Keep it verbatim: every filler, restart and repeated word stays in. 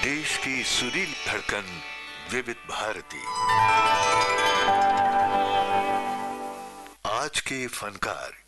देश की सुरीली धड़कन विविध भारती। आज के फनकार